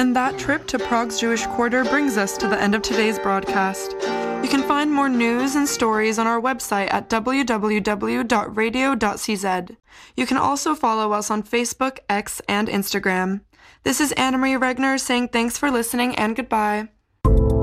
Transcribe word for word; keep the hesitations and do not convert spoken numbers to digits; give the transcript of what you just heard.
And that trip to Prague's Jewish Quarter brings us to the end of today's broadcast. You can find more news and stories on our website at w w w dot radio dot c z. You can also follow us on Facebook, X, and Instagram. This is Anna Marie Regner saying thanks for listening and goodbye.